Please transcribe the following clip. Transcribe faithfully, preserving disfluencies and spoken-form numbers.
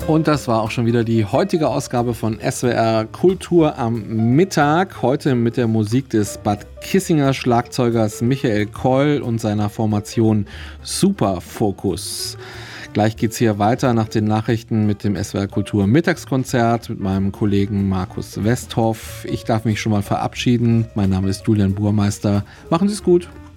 Und das war auch schon wieder die heutige Ausgabe von S W R Kultur am Mittag. Heute mit der Musik des Bad Kissinger Schlagzeugers Michael Keul und seiner Formation Super Focus. Gleich geht's hier weiter nach den Nachrichten mit dem S W R Kultur Mittagskonzert mit meinem Kollegen Markus Westhoff. Ich darf mich schon mal verabschieden. Mein Name ist Julian Burmeister. Machen Sie es gut.